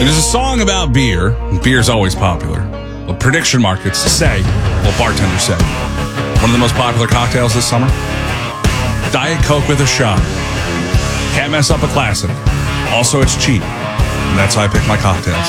It is a song about beer. Beer's always popular. Well, prediction markets say, well, bartenders say, one of the most popular cocktails this summer? Diet Coke with a shot. Can't mess up a classic. Also, it's cheap. And that's how I pick my cocktails.